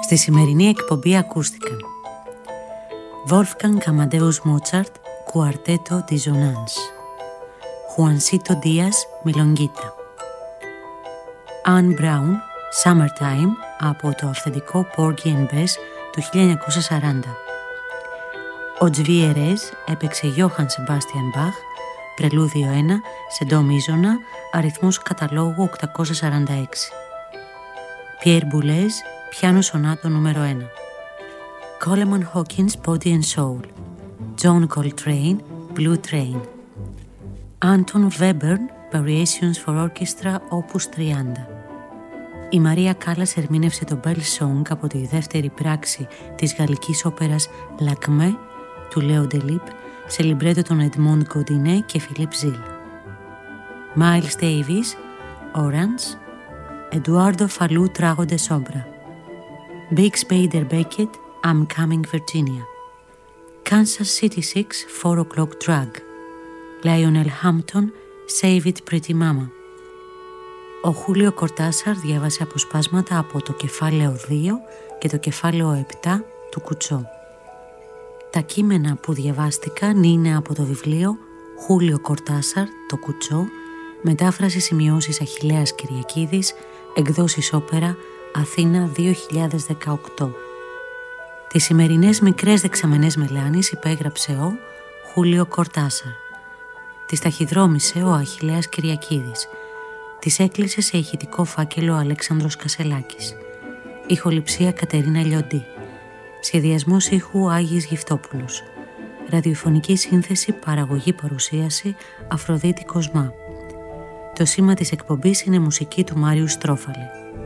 Στη σημερινή εκπομπή ακούστηκαν Wolfgang Amadeus Mozart, Κουαρτέτο Dissonance, Juancito Díaz, Milonguita, Anne Brown, Summertime, από το αυθεντικό Porgy and Bess του 1940. Ο Τζβί Ερέζ έπαιξε Johann Sebastian Bach, πρελούδιο 1, σε ντο μίζωνα, αριθμός καταλόγου 846. Pierre Boulez, πιάνο σονάτο νούμερο 1. Coleman Hawkins, Body and Soul. John Coltrane, Blue Train. Anton Webern, Variations for Orchestra, Opus 30. Η Μαρία Κάλλας ερμήνευσε το Bell Song από τη δεύτερη πράξη της γαλλικής όπερας Lakmé του Léo Delibes, σε λιμπρέτο των Edmond Godinet και Philippe Zil. Miles Davis, Orange. Eduardo Falú, Trago de Sombra. Bix Beiderbecke, I'm Coming Virginia. Kansas City 6, 4 O'Clock Drag. Lionel Hampton, Save It Pretty Mama. Ο Χούλιο Κορτάσαρ διάβασε αποσπάσματα από το κεφάλαιο 2 και το κεφάλαιο 7 του Κουτσό. Τα κείμενα που διαβάστηκαν είναι από το βιβλίο Χούλιο Κορτάσαρ, το Κουτσό, μετάφραση σημειώσεις Αχιλλέας Κυριακίδης, εκδόσεις Όπερα, Αθήνα 2018. Τις σημερινές μικρές δεξαμενές μελάνης υπέγραψε ο Χούλιο Κορτάσαρ. Τις ταχυδρόμησε ο Αχιλλέας Κυριακίδης. Τις έκλεισε σε ηχητικό φάκελο ο Αλέξανδρος Κασελάκης. Ηχοληψία Κατερίνα Λιοντή. Σχεδιασμός ήχου Άγης Γυφτόπουλος. Ραδιοφωνική σύνθεση, παραγωγή, παρουσίαση Αφροδίτη Κοσμά. Το σήμα της εκπομπής είναι μουσική του Μάριου Στρόφαλη.